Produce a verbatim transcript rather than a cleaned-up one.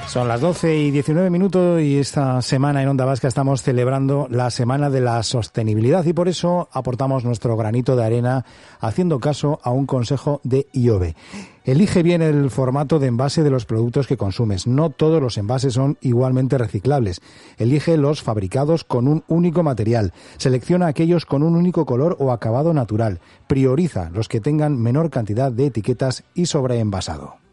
Son las doce y diecinueve minutos y esta semana en Onda Vasca estamos celebrando la Semana de la Sostenibilidad y por eso aportamos nuestro granito de arena haciendo caso a un consejo de I O B E. Elige bien el formato de envase de los productos que consumes. No todos los envases son igualmente reciclables. Elige los fabricados con un único material. Selecciona aquellos con un único color o acabado natural. Prioriza los que tengan menor cantidad de etiquetas y sobreenvasado.